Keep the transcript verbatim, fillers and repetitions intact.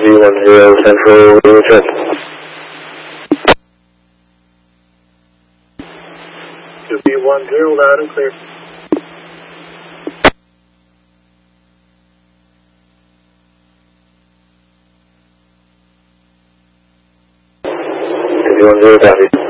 B one zero Central, your check. two B one zero, loud and clear. two B one zero, copy.